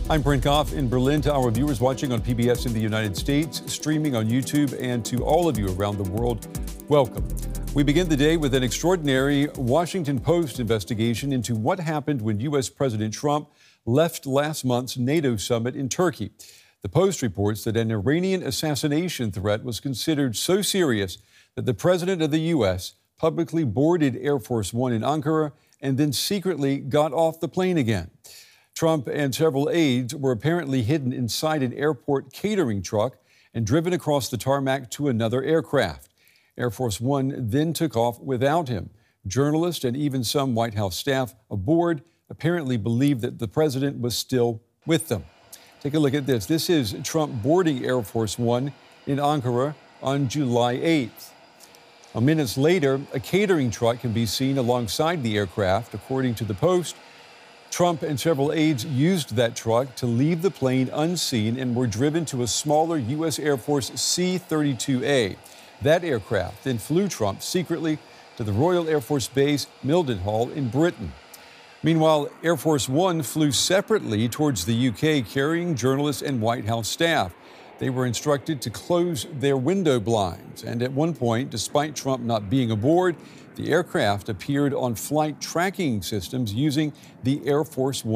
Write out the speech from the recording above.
I'm Brent Goff in Berlin. To our viewers watching on PBS in the United States, streaming on YouTube, and to all of you around the world, welcome. We begin the day with an extraordinary Washington Post investigation into what happened when U.S. President Trump left last month's NATO summit in Turkey. The Post reports that an Iranian assassination threat was considered so serious that the president of the U.S. publicly boarded Air Force One in Ankara and then secretly got off the plane again. Trump and several aides were apparently hidden inside an airport catering truck and driven across the tarmac to another aircraft. Air Force One then took off without him. Journalists and even some White House staff aboard apparently believed that the president was still with them. Take a look at this. This is Trump boarding Air Force One in Ankara on July 8th. Minutes later, a catering truck can be seen alongside the aircraft. According to the Post, Trump and several aides used that truck to leave the plane unseen and were driven to a smaller U.S. Air Force C-32A. That aircraft then flew Trump secretly to the Royal Air Force Base Mildenhall in Britain. Meanwhile, Air Force One flew separately towards the U.K. carrying journalists and White House staff. They were instructed to close their window blinds. And at one point, despite Trump not being aboard, the aircraft appeared on flight tracking systems using the Air Force One